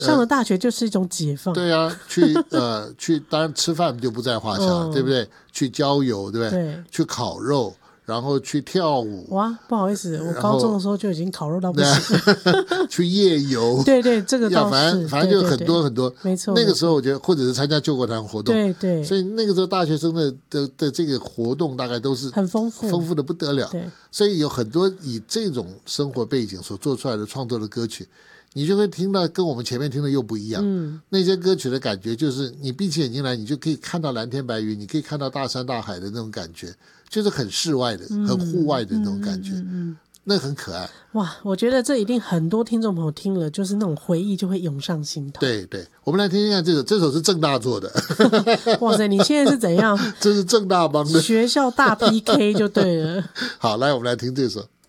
上了大学就是一种解放。 对啊，去当然吃饭就不在话下，对不对？去郊游，对不对？ 对， 去烤肉，然后去跳舞。 哇，不好意思，我高中的时候就已经烤肉到不行。 去夜游。 对对，这个倒是， 反正就很多很多。 没错。 那个时候我觉得，或者是参加救国团活动。 对对。 所以那个时候大学生的这个活动大概都是很丰富的不得了。 对。 所以有很多以这种生活背景所做出来的创作的歌曲，你就会听到跟我们前面听的又不一样。那些歌曲的感觉就是你闭起眼睛来，你就可以看到蓝天白云，你可以看到大山大海的那种感觉，就是很室外的、很户外的那种感觉。那很可爱。 哇，我觉得这一定很多听众朋友听了，就是那种回忆就会涌上心头。 对对，我们来听听看这首是正大做的。 哇塞，你现在是怎样？ 这是正大帮的学校大 PK 就对了。 好，来我们来听这首。